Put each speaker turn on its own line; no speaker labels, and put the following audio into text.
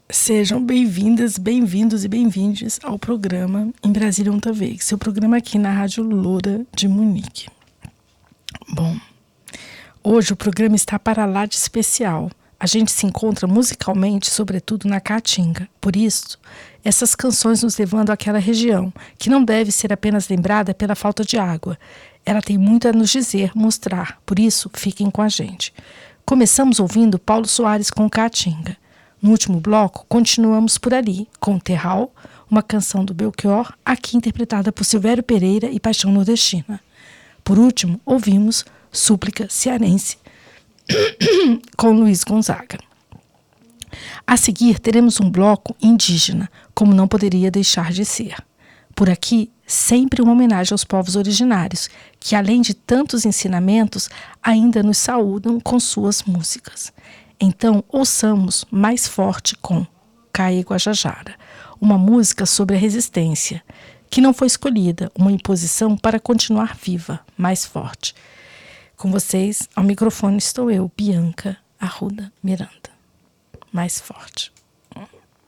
Sejam bem-vindas, bem-vindos e bem-vindes ao programa Em Brasília Ontem Vez, seu programa aqui na Rádio Loura de Munique. Bom, hoje o programa está para lá de especial. A gente se encontra musicalmente, sobretudo na Caatinga. Por isso, essas canções nos levando àquela região, que não deve ser apenas lembrada pela falta de água. Ela tem muito a nos dizer, mostrar. Por isso, fiquem com a gente. Começamos ouvindo Paulo Soares com Caatinga. No último bloco, continuamos por ali, com Terral, uma canção do Belchior, aqui interpretada por Silvério Pereira e Paixão Nordestina. Por último, ouvimos Súplica Cearense, com Luiz Gonzaga. A seguir, teremos um bloco indígena, como não poderia deixar de ser. Por aqui, sempre uma homenagem aos povos originários, que além de tantos ensinamentos, ainda nos saúdam com suas músicas. Então, ouçamos Mais Forte com Caê Guajajara, uma música sobre a resistência, que não foi escolhida, uma imposição para continuar viva, mais forte. Com vocês, ao microfone estou eu, Bianca Arruda Miranda. Mais forte.